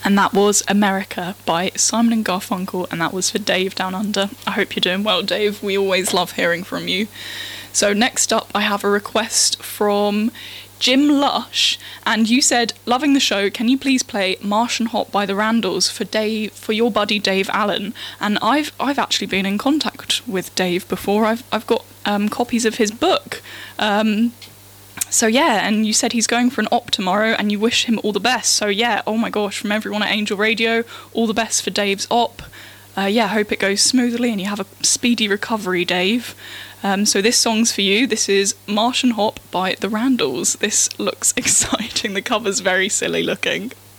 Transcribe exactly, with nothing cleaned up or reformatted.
And that was America by Simon and Garfunkel, and that was for Dave Down Under. I hope you're doing well, Dave. We always love hearing from you. So next up, I have a request from Jim Lush, and you said, loving the show, can you please play Martian Hop by the Randalls for Dave, for your buddy Dave Allen? And I've I've actually been in contact with Dave before. I've I've got um, copies of his book. Um, So yeah, and you said he's going for an op tomorrow and you wish him all the best. So yeah, oh my gosh, from everyone at Angel Radio, all the best for Dave's op. Uh, yeah, hope it goes smoothly and you have a speedy recovery, Dave. Um, so this song's for you. This is Martian Hop by the Randalls. This looks exciting. The cover's very silly looking.